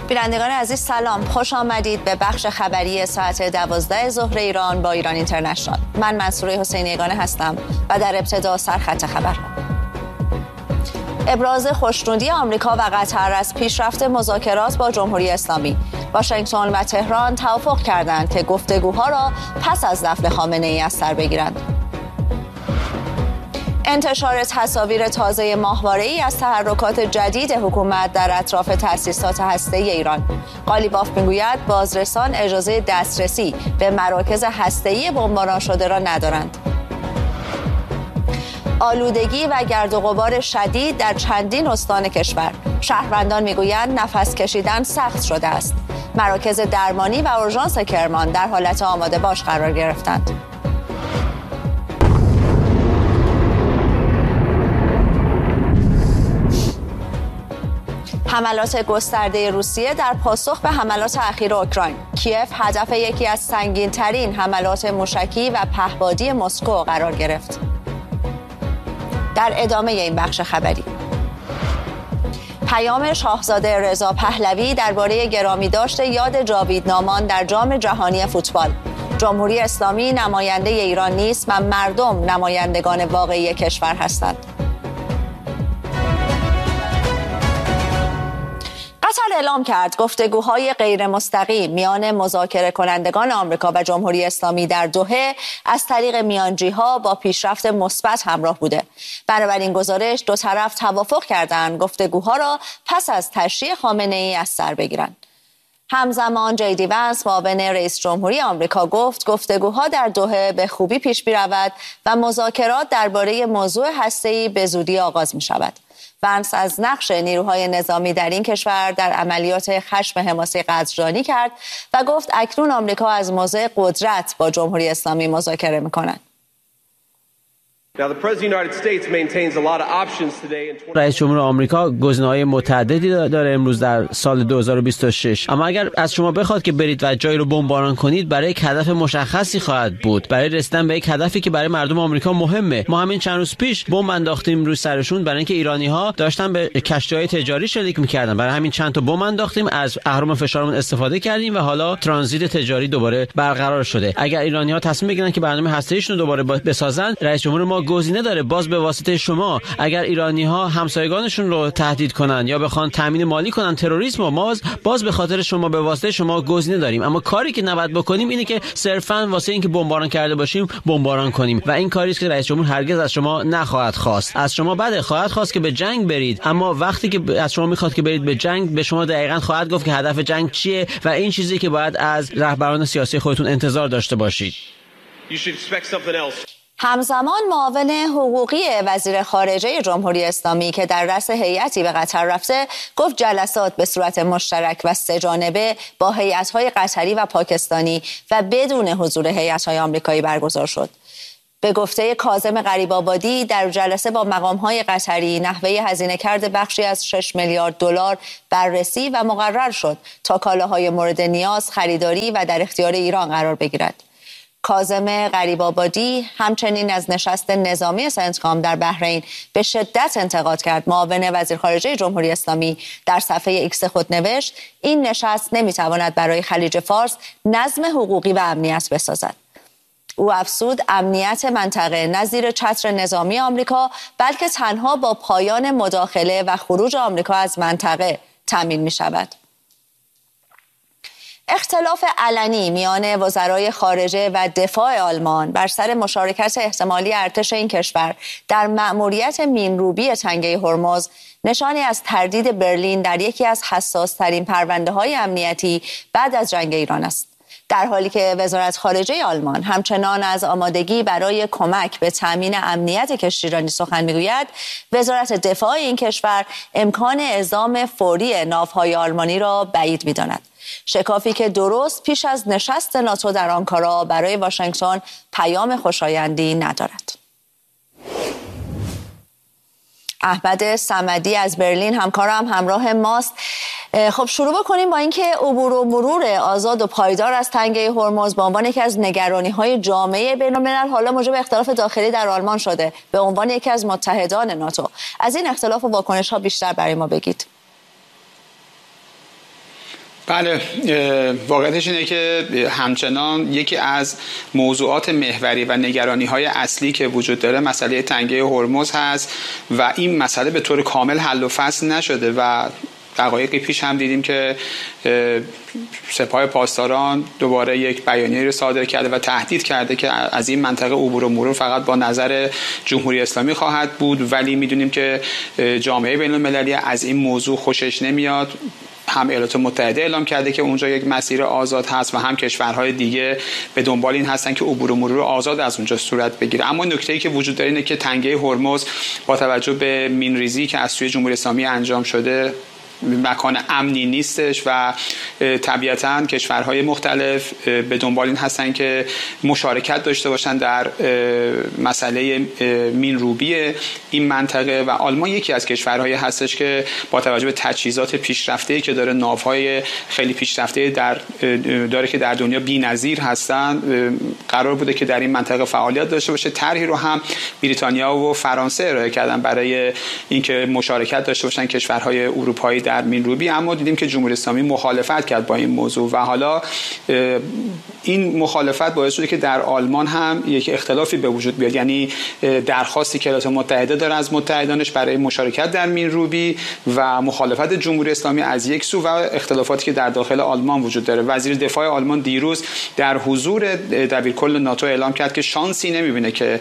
بینندگان عزیز سلام، خوش آمدید به بخش خبری ساعت 12 ظهر ایران با ایران اینترنشنال. من منصوره حسینی یگانه هستم و در ابتدا سرخط خبر. ابراز خوشنودی آمریکا و قطر از پیشرفت مذاکرات با جمهوری اسلامی. واشنگتن و تهران توافق کردند که گفتگوها را پس از دفن خامنه‌ای از سر بگیرند. انتشار تصاویر تازه ماهواره‌ای از تحرکات جدید حکومت در اطراف تأسیسات هسته‌ای ایران. قالیباف میگوید بازرسان اجازه دسترسی به مراکز هسته‌ای بمباران شده را ندارند. آلودگی و گرد و غبار شدید در چندین استان کشور. شهروندان میگویند نفس کشیدن سخت شده است. مراکز درمانی و اورژانس کرمان در حالت آماده باش قرار گرفتند. حملات گسترده روسیه در پاسخ به حملات اخیر اوکراین. کیف هدف یکی از سنگین‌ترین حملات موشکی و پهپادی مسکو قرار گرفت. در ادامه این بخش خبری، پیام شاهزاده رضا پهلوی درباره گرامی داشت یاد جاویدنامان در جام جهانی فوتبال. جمهوری اسلامی نماینده ایران نیست و مردم نمایندگان واقعی کشور هستند. قطر اعلام کرد گفتگوهای غیر مستقیم میان مذاکره کنندگان آمریکا و جمهوری اسلامی در دوحه از طریق میانجی‌ها با پیشرفت مثبت همراه بوده. بنابراین گزارش دو طرف توافق کردند گفتگوها را پس از تشییع خامنه‌ای از سر بگیرند. همزمان جی دی ونس معاون رئیس جمهوری آمریکا گفت گفتگوها در دوحه به خوبی پیش می‌رود و مذاکرات درباره موضوع هسته‌ای به زودی آغاز می‌شود. ونس از نقش نیروهای نظامی در این کشور در عملیات خشم حماسی قدردانی کرد و گفت اکنون آمریکا از موضع قدرت با جمهوری اسلامی مذاکره می‌کند. رئیس جمهور آمریکا گزینه‌های متعددی داره امروز در سال 2026، اما اگر از شما بخواد که برید و جایی رو بمباران کنید برای یک هدف مشخصی خواهد بود، برای رسیدن به یک هدفی که برای مردم آمریکا مهمه. ما همین چند روز پیش بمب انداختیم روی سرشون برای اینکه ایرانی‌ها داشتن به کشتی‌های تجاری شلیک می‌کردن، برای همین چند تا بمب انداختیم، از اهرم فشارمون استفاده کردیم و حالا ترانزیت تجاری دوباره برقرار شده. اگر ایرانی‌ها تصمیم بگیرن که برنامه هسته‌ایشون رو دوباره بسازن، رئیس جمهور ما گزینه داره باز به واسطه شما. اگر ایرانی‌ها همسایگانشون رو تهدید کنن یا بخوان تامین مالی کنن تروریسم، ما باز به خاطر شما به واسطه شما گزینه داریم. اما کاری که نباید بکنیم اینه که صرفاً واسه اینکه بمباران کرده باشیم بمباران کنیم و این کاری است که رئیس جمهور هرگز از شما نخواهد خواست. از شما خواهد خواست که به جنگ برید، اما وقتی که از شما میخواد که برید به جنگ، به شما دقیقاً خواهد گفت که هدف جنگ چیه و این چیزی که باید از رهبران سیاسی خودتون انتظار داشته باشید. همزمان معاون حقوقی وزیر خارجه جمهوری اسلامی که در رأس هیئتی به قطر رفته گفت جلسات به صورت مشترک و سه‌جانبه با هیئت‌های قطری و پاکستانی و بدون حضور هیئت‌های آمریکایی برگزار شد. به گفته کاظم غریب‌آبادی در جلسه با مقام‌های قطری نحوه هزینه کرده بخشی از 6 میلیارد دلار بررسی و مقرر شد تا کالاهای مورد نیاز خریداری و در اختیار ایران قرار بگیرد. کاظم غریب‌آبادی همچنین از نشست نظامی سنتکام در بحرین به شدت انتقاد کرد. معاون وزیر خارجه جمهوری اسلامی در صفحه ایکس خود نوشت این نشست نمیتواند برای خلیج فارس نظم حقوقی و امنیت بسازد. او افزود امنیت منطقه نه زیر چتر نظامی آمریکا بلکه تنها با پایان مداخله و خروج آمریکا از منطقه تامین می شود. اختلاف علنی میان وزرای خارجه و دفاع آلمان بر سر مشارکت احتمالی ارتش این کشور در مأموریت میمروبی تنگه هرمز نشانی از تردید برلین در یکی از حساس‌ترین پرونده‌های امنیتی بعد از جنگ ایران است. در حالی که وزارت خارجه آلمان همچنان از آمادگی برای کمک به تامین امنیت کشتیرانی سخن میگوید، وزارت دفاع این کشور امکان اعزام فوری ناوهای آلمانی را بعید می‌داند. شکافی که درست پیش از نشست ناتو در آنکارا برای واشنگتن پیام خوشایندی ندارد. احمد صمدی از برلین همکارم همراه ماست. خب شروع بکنیم با اینکه عبور و مرور آزاد و پایدار از تنگه هرمز به عنوان یکی از نگرانی‌های جامعه بین‌الملل حالا موجب اختلاف داخلی در آلمان شده به عنوان یکی از متحدان ناتو. از این اختلاف و واکنش‌ها بیشتر برای ما بگید. بله، واقعیتش اینه که همچنان یکی از موضوعات محوری و نگرانی‌های اصلی که وجود داره مسئله تنگه هرمز هست و این مسئله به طور کامل حل و فصل نشده و دقایقی پیش هم دیدیم که سپاه پاسداران دوباره یک بیانیه رو صادر کرده و تهدید کرده که از این منطقه عبور و مرور فقط با نظر جمهوری اسلامی خواهد بود، ولی میدونیم که جامعه بین‌المللی از این موضوع خوشش نمیاد. هم ایالات متحده اعلام کرده که اونجا یک مسیر آزاد هست و هم کشورهای دیگه به دنبال این هستن که عبور و مرور آزاد از اونجا صورت بگیره. اما نکته‌ای که وجود داره اینه که تنگه هرمز با توجه به مین‌ریزی که از سوی جمهوری اسلامی انجام شده مکان امنی نیستش و طبیعتاً کشورهای مختلف به دنبال این هستن که مشارکت داشته باشن در مسئله مین‌روبی این منطقه و آلمان یکی از کشورهایی هستش که با توجه به تجهیزات پیشرفته‌ای که داره، ناوهای خیلی پیشرفته داره که در دنیا بی‌نظیر هستن، قرار بوده که در این منطقه فعالیت داشته باشه. طرحی رو هم بریتانیا و فرانسه ارائه کردن برای اینکه مشارکت داشته باشن کشورهای اروپایی در مین‌روبی، اما دیدیم که جمهوری اسلامی مخالفت کرد با این موضوع و حالا این مخالفت باعث شده که در آلمان هم یک اختلافی به وجود بیاد. یعنی درخواستی که ایالات متحده داره از متحدانش برای مشارکت در مین‌روبی و مخالفت جمهوری اسلامی از یک سو و اختلافاتی که در داخل آلمان وجود داره. وزیر دفاع آلمان دیروز در حضور دبیرکل ناتو اعلام کرد که شانسی نمیبینه که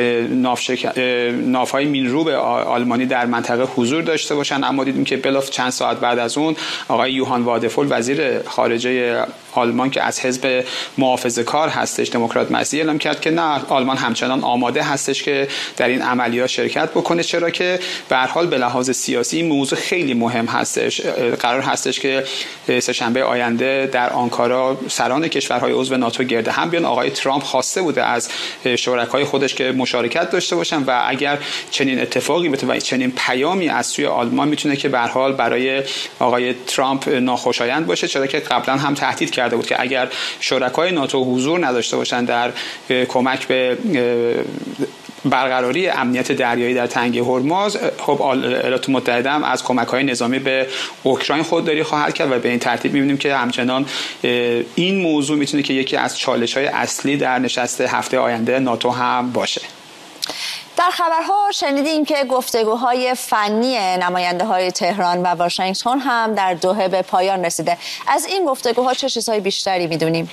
ناوهای مین‌روب آلمانی در منطقه حضور داشته باشن، اما دیدیم که بلاف چند ساعت بعد از اون آقای یوهان وادفول وزیر خارجه آلمان که از حزب محافظه‌کار هستش، دموکرات مسیحی، اعلام کرد که نه، آلمان همچنان آماده هستش که در این عملیات شرکت بکنه، چرا که به هر حال به لحاظ سیاسی این موضوع خیلی مهم هستش. قرار هستش که سه‌شنبه آینده در آنکارا سران کشورهای عضو ناتو گرد هم بیان. آقای ترامپ خواسته بوده از شرکای خودش که مشارکت داشته باشن و اگر چنین اتفاقی بشه و چنین پیامی از سوی آلمان میتونه که به هر حال برای آقای ترامپ ناخوشایند باشه، چرا که قبلا هم تهدید کرده بود که اگر شرکای ناتو حضور نداشته باشن در کمک به برقراری امنیت دریایی در تنگه هرمز، خب ایالات متحده هم از کمک‌های نظامی به اوکراین خودداری خواهد کرد و به این ترتیب می‌بینیم که همچنان این موضوع میتونه که یکی از چالش‌های اصلی در نشست هفته آینده ناتو هم باشه. در خبرها شنیدیم که گفتگوهای فنی نماینده‌های تهران و واشنگتن هم در دوحه به پایان رسیده. از این گفتگوها چه چیزهای بیشتری می‌دونیم؟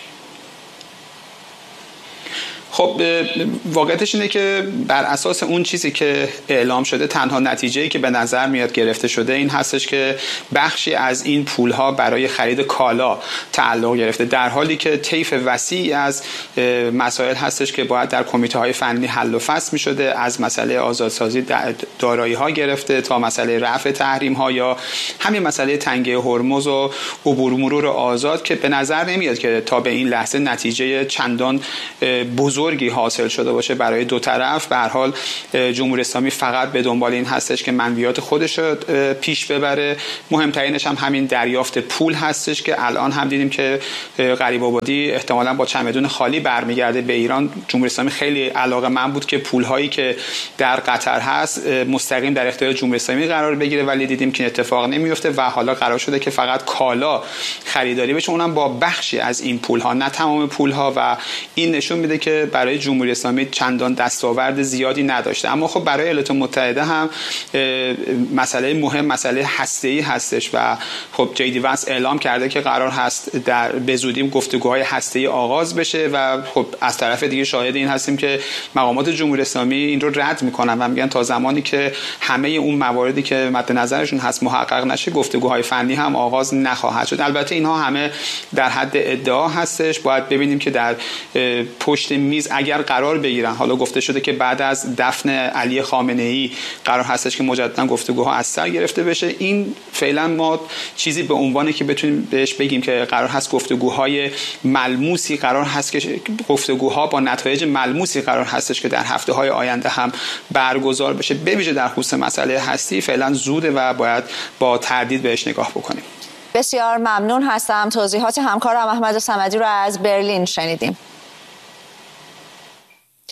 خب واقعیتش اینه که بر اساس اون چیزی که اعلام شده تنها نتیجه‌ای که به نظر میاد گرفته شده این هستش که بخشی از این پول‌ها برای خرید کالا تعلق گرفته، در حالی که طیف وسیعی از مسائل هستش که باید در کمیته‌های فنی حل و فصل می‌شده، از مسئله آزادسازی دارایی‌ها گرفته تا مسئله رفع تحریم‌ها یا همین مسئله تنگه هرمز و عبور مرور آزاد که به نظر نمیاد که تا به این لحظه نتیجه چندان بزرگی حاصل شده باشه برای دو طرف. به هر حال جمهوری اسلامی فقط به دنبال این هستش که منویات خودش رو پیش ببره. مهمترینش هم همین دریافت پول هستش که الان هم دیدیم که غریب آبادی احتمالاً با چمدون خالی برمیگرده به ایران. جمهوری اسلامی خیلی علاقه‌مند بود که پول‌هایی که در قطر هست مستقیم در اختیار جمهوری اسلامی قرار بگیره، ولی دیدیم که اتفاق نمیفته و حالا قرار شده که فقط کالا خریداری بشه، اونم با بخشی از این پول‌ها، نه تمام پول‌ها، و این نشون میده که برای جمهوری اسلامی چندان دستاورد زیادی نداشته. اما خب برای ایالات متحده هم مسئله مهم مسئله هسته‌ای هستش و خب جی دی وانس اعلام کرده که قرار هست در به زودی گفتگوهای هسته‌ای آغاز بشه و خب از طرف دیگه شاهد این هستیم که مقامات جمهوری اسلامی این رو رد میکنن و میگن تا زمانی که همه اون مواردی که مد نظرشون هست محقق نشه گفتگوهای فنی هم آغاز نخواهد شد. البته اینها همه در حد ادعا هستش، باید ببینیم که در پشت میز اگر قرار بگیرن. حالا گفته شده که بعد از دفن علی خامنه‌ای قرار هستش که مجددا گفتگوها از سر گرفته بشه. این فعلا ما چیزی به عنوانی که بتونیم بهش بگیم که قرار هست گفتگوهای ملموسی قرار هست که گفتگوها با نتایج ملموسی قرار هستش که در هفته‌های آینده هم برگزار بشه، به ویژه در خصوص مسئله هستی فعلا زوده و باید با تردید بهش نگاه بکنیم. بسیار ممنون هستم. توضیحات همکارم احمد صمدی رو از برلین شنیدیم.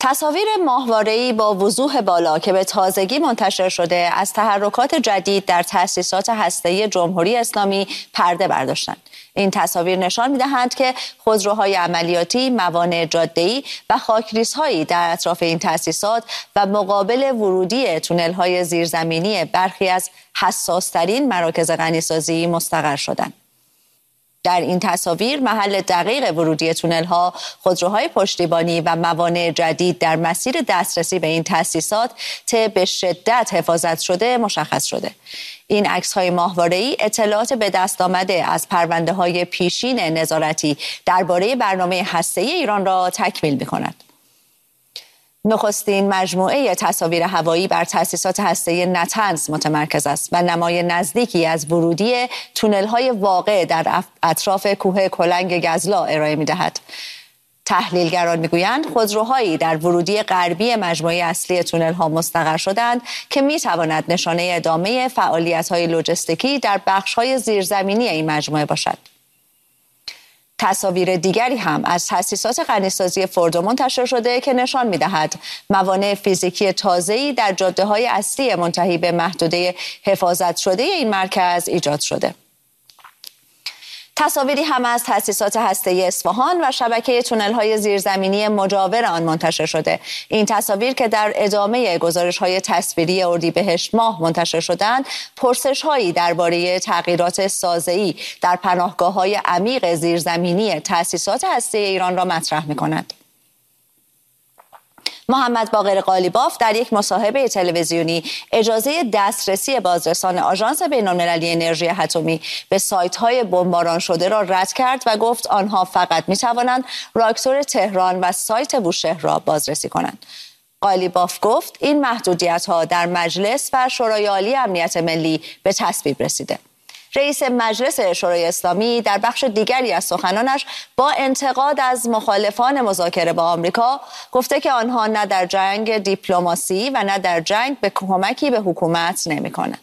تصاویر ماهواره‌ای با وضوح بالا که به تازگی منتشر شده از تحرکات جدید در تأسیسات هسته‌ای جمهوری اسلامی پرده برداشتند. این تصاویر نشان می‌دهند که خودروهای عملیاتی، موانع جاده‌ای و خاکریزهایی در اطراف این تأسیسات و مقابل ورودی تونل‌های زیرزمینی برخی از حساس‌ترین مراکز غنیسازی مستقر شدند. در این تصاویر محل دقیق ورودی تونل‌ها، خودروهای پشتیبانی و موانع جدید در مسیر دسترسی به این تأسیسات به شدت حفاظت شده مشخص شده. این عکس‌های ماهواره‌ای اطلاعات به دست آمده از پرونده‌های پیشین نظارتی درباره برنامه هسته‌ای ایران را تکمیل می‌کند. نخستین مجموعه تصاویر هوایی بر تأسیسات هسته‌ای نطنز متمرکز است و نمای نزدیکی از ورودی تونل‌های واقع در اطراف کوه کلنگ گزلا ارائه می‌دهد. تحلیلگران می‌گویند خودروهایی در ورودی غربی مجموعه اصلی تونل‌ها مستقر شدند که می‌تواند نشانه ادامه فعالیت‌های لوجستیکی در بخش‌های زیرزمینی این مجموعه باشد. تصاویر دیگری هم از تأسیسات غنیسازی فردو منتشر شده که نشان می‌دهد موانع فیزیکی تازه‌ای در جاده‌های اصلی منتهی به محدوده حفاظت شده این مرکز ایجاد شده. تصاویری هم از تأسیسات هسته‌ای اصفهان و شبکه تونل‌های زیرزمینی مجاور آن منتشر شده. این تصاویر که در ادامه گزارش‌های تصویری اردیبهشت ماه منتشر شدند، پرسش‌هایی درباره تغییرات سازه‌ای در پناهگاه‌های عمیق زیرزمینی تأسیسات هسته‌ای ایران را مطرح می‌کنند. محمد باقر قالیباف در یک مصاحبه تلویزیونی اجازه دسترسی بازرسان آژانس بین‌المللی انرژی اتمی به سایت‌های بمباران شده را رد کرد و گفت آنها فقط می‌توانند راکتور تهران و سایت بوشهر را بازرسی کنند. قالیباف گفت این محدودیت‌ها در مجلس و شورای عالی امنیت ملی به تصویب رسیده. رئیس مجلس شورای اسلامی در بخش دیگری از سخنانش با انتقاد از مخالفان مذاکره با آمریکا گفته که آنها نه در جنگ دیپلماسی و نه در جنگ به کمکی به حکومت نمی‌کنند.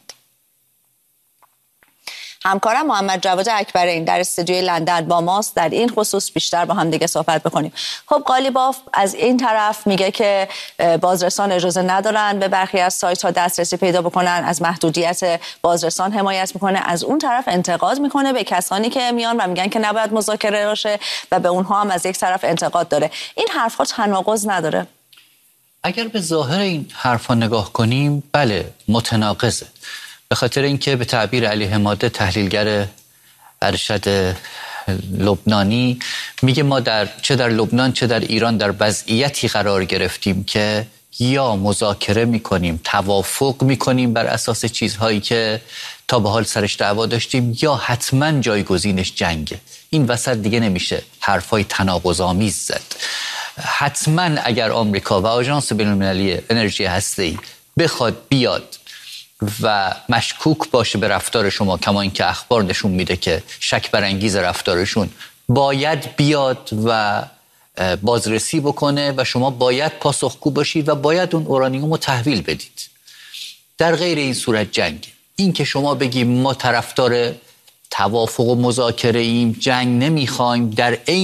همکارم محمد جواد اکبرین در استودیوی لندن با ماست. در این خصوص بیشتر با هم دیگه صحبت بکنیم. خب قالیباف از این طرف میگه که بازرسان اجازه ندارن به برخی از سایت ها دسترسی پیدا بکنن، از محدودیت بازرسان حمایت میکنه، از اون طرف انتقاد میکنه به کسانی که میان و میگن که نباید مذاکره باشه و به اونها هم از یک طرف انتقاد داره. این حرفا تناقض نداره؟ اگر به ظاهر این حرفا نگاه کنیم بله متناقضه، به خاطر اینکه به تعبیر علی حماده تحلیلگر ارشد لبنانی میگه ما چه در لبنان چه در ایران در وضعیتی قرار گرفتیم که یا مذاکره میکنیم، توافق میکنیم بر اساس چیزهایی که تا به حال سرش دعوا داشتیم، یا حتما جایگزینش جنگه. این وسط دیگه نمیشه حرفای تناقض‌آمیز زد. حتما اگر آمریکا و آژانس بین‌المللی انرژی هسته‌ای بخواد بیاد و مشکوک باشه به رفتار شما، کما اینکه اخبار نشون میده که شک برانگیز رفتارشون، باید بیاد و بازرسی بکنه و شما باید پاسخگو باشید و باید اون اورانیوم رو تحویل بدید. در غیر این صورت جنگ. این که شما بگیم ما طرفدار توافق و مذاکره ایم، جنگ نمیخوایم، در